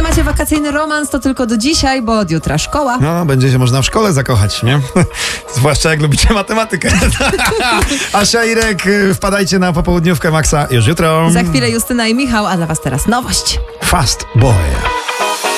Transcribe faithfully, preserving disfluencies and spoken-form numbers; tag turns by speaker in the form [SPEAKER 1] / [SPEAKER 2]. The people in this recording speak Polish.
[SPEAKER 1] macie wakacyjny romans, to tylko do dzisiaj, bo od jutra szkoła.
[SPEAKER 2] No, będzie się można w szkole zakochać, nie? Zwłaszcza jak lubicie matematykę. Asia, Irek, wpadajcie na popołudniówkę Maxa już jutro.
[SPEAKER 1] Za chwilę Justyna i Michał, a dla was teraz nowość.
[SPEAKER 2] Fast Boy.